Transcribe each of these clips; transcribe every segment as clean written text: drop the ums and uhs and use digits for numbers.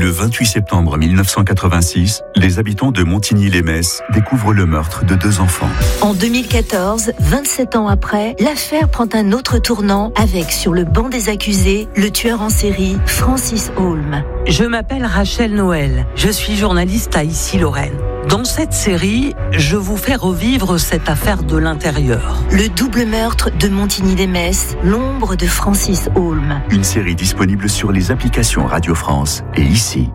Le 28 septembre 1986, les habitants de Montigny-lès-Metz découvrent le meurtre de 2 enfants. En 2014, 27 ans après, l'affaire prend un autre tournant avec, sur le banc des accusés, le tueur en série Francis Holm. Je m'appelle Rachel Noël, je suis journaliste à Issy-Lorraine. Dans cette série, je vous fais revivre cette affaire de l'intérieur. Le double meurtre de Montigny-lès-Metz, l'ombre de Francis Holm. Une série disponible sur les applications Radio France et Ici.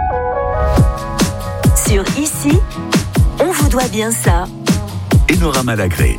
Sur Ici, on vous doit bien ça. Enora Malagré.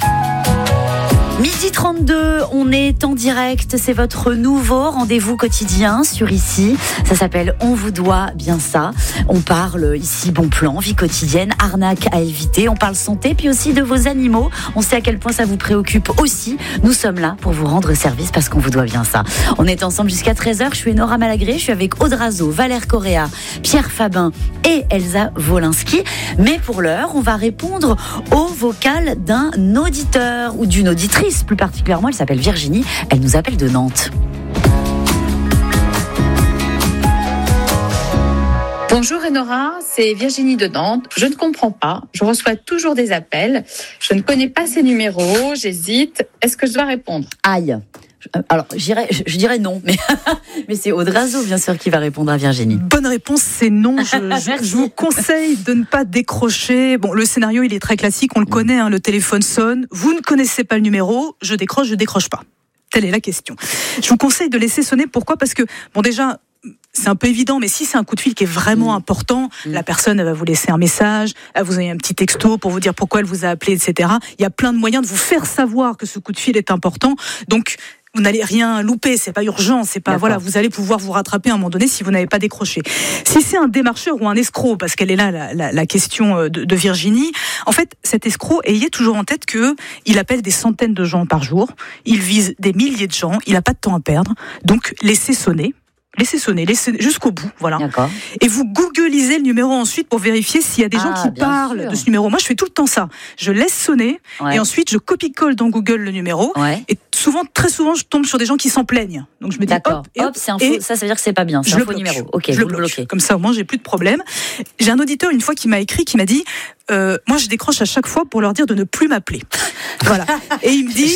Midi 32, on est en direct, c'est votre nouveau rendez-vous quotidien sur Ici. Ça s'appelle On vous doit bien ça. On parle ici bon plan, vie quotidienne, arnaque à éviter. On parle santé, puis aussi de vos animaux. On sait à quel point ça vous préoccupe aussi. Nous sommes là pour vous rendre service parce qu'on vous doit bien ça. On est ensemble jusqu'à 13h. Je suis Enora Malagré, je suis avec Aude Razeau, Valère Correa, Pierre Fabin et Elsa Wolinski. Mais pour l'heure, on va répondre au vocal d'un auditeur ou d'une auditrice. Plus particulièrement, elle s'appelle Virginie, elle nous appelle de Nantes. Bonjour Enora, c'est Virginie de Nantes. Je ne comprends pas, je reçois toujours des appels, je ne connais pas ces numéros, j'hésite, est-ce que je dois répondre ? Aïe. Alors, je dirais non, mais c'est Aude Razeau, bien sûr, qui va répondre à Virginie. Bonne réponse, c'est non. Je vous conseille de ne pas décrocher. Bon, le scénario, il est très classique, on le connaît, hein, le téléphone sonne, vous ne connaissez pas le numéro, je décroche pas. Telle est la question. Je vous conseille de laisser sonner, pourquoi ? Parce que, bon, déjà, c'est un peu évident, mais si c'est un coup de fil qui est vraiment important, la personne elle va vous laisser un message, elle vous a un petit texto pour vous dire pourquoi elle vous a appelé, etc. Il y a plein de moyens de vous faire savoir que ce coup de fil est important. Donc, vous n'allez rien louper, c'est pas urgent, c'est pas, voilà, vous allez pouvoir vous rattraper à un moment donné si vous n'avez pas décroché. Si c'est un démarcheur ou un escroc, parce qu'elle est là la question de Virginie, en fait, cet escroc, ayez toujours en tête que il appelle des centaines de gens par jour, il vise des milliers de gens, il n'a pas de temps à perdre, donc laissez sonner jusqu'au bout, voilà. D'accord. Et vous googlisez le numéro ensuite pour vérifier s'il y a des gens qui parlent de ce numéro. Moi, je fais tout le temps ça. Je laisse sonner et ensuite je copie-colle dans Google le numéro. Ouais. Et très souvent, je tombe sur des gens qui s'en plaignent. Donc je me dis hop, c'est un faux. Ça veut dire que c'est pas bien. C'est un faux numéro. Ok, je le bloque. Comme ça, au moins, j'ai plus de problème. J'ai un auditeur une fois qui m'a écrit, qui m'a dit. Moi, je décroche à chaque fois pour leur dire de ne plus m'appeler. Voilà. Et il me dit,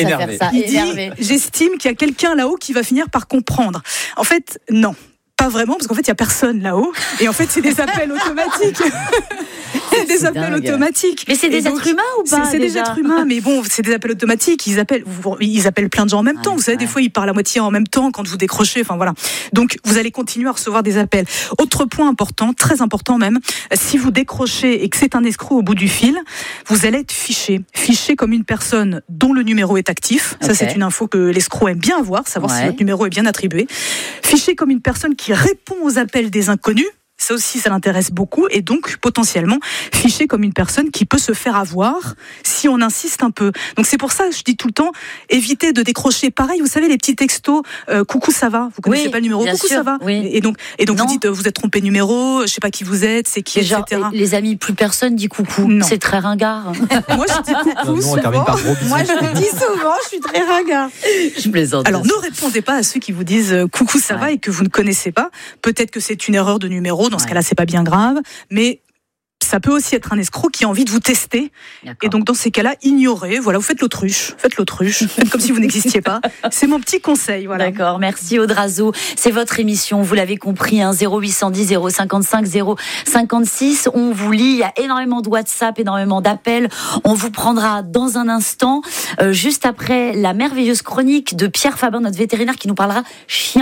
j'estime qu'il y a quelqu'un là-haut qui va finir par comprendre. En fait, non. Pas vraiment, parce qu'en fait, il n'y a personne là-haut. Et en fait, c'est des appels automatiques. C'est des appels automatiques. Mais c'est des êtres humains ou pas ? C'est des êtres humains, mais bon, c'est des appels automatiques. Ils appellent plein de gens en même temps. Vous savez, des fois, ils parlent à moitié en même temps quand vous décrochez. Enfin, voilà. Donc, vous allez continuer à recevoir des appels. Autre point important, très important même, si vous décrochez et que c'est un escroc au bout du fil, vous allez être fiché. Fiché comme une personne dont le numéro est actif. Ça, c'est une info que l'escroc aime bien avoir, savoir si votre numéro est bien attribué. Fiché comme une personne qui répond aux appels des inconnus. Ça aussi, ça l'intéresse beaucoup et donc potentiellement fiché comme une personne qui peut se faire avoir si on insiste un peu. Donc c'est pour ça que je dis tout le temps, évitez de décrocher. Pareil, vous savez les petits textos, coucou ça va, vous connaissez pas le numéro, coucou ça va. Oui. Et donc vous dites vous êtes trompé de numéro, je sais pas qui vous êtes, c'est qui, etc. Les amis, plus personne dit coucou. Non. C'est très ringard. Moi je dis coucou souvent. Moi je le dis souvent, je suis très ringard. Je plaisante. Alors ne répondez pas à ceux qui vous disent coucou ça va et que vous ne connaissez pas. Peut-être que c'est une erreur de numéro. Dans ce cas-là, c'est pas bien grave, mais ça peut aussi être un escroc qui a envie de vous tester. D'accord. Et donc, dans ces cas-là, ignorez. Voilà, vous faites l'autruche. Faites comme si vous n'existiez pas. C'est mon petit conseil. Voilà. D'accord. Merci, Aude Razeau. C'est votre émission. Vous l'avez compris, 0810 055 056. On vous lit. Il y a énormément de WhatsApp, énormément d'appels. On vous prendra dans un instant, juste après la merveilleuse chronique de Pierre Fabin, notre vétérinaire, qui nous parlera chien.